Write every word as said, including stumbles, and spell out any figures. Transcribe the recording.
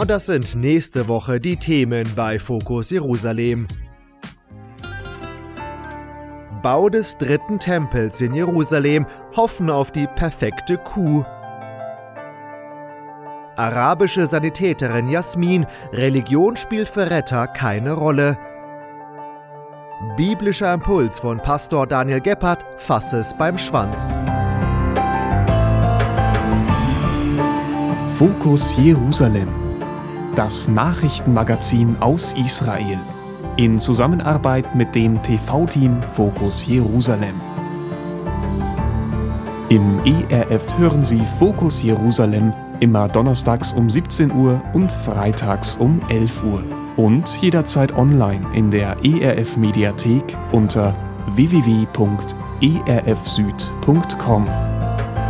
Und das sind nächste Woche die Themen bei Fokus Jerusalem. Bau des dritten Tempels in Jerusalem, hoffen auf die perfekte Kuh. Arabische Sanitäterin Jasmin, Religion spielt für Retter keine Rolle. Biblischer Impuls von Pastor Daniel Gebhardt, fass es beim Schwanz. Fokus Jerusalem, das Nachrichtenmagazin aus Israel, in Zusammenarbeit mit dem T V-Team Fokus Jerusalem. Im E R F hören Sie Fokus Jerusalem immer donnerstags um siebzehn Uhr und freitags um elf Uhr. Und jederzeit online in der E R F-Mediathek unter w w w punkt e r f süd punkt com.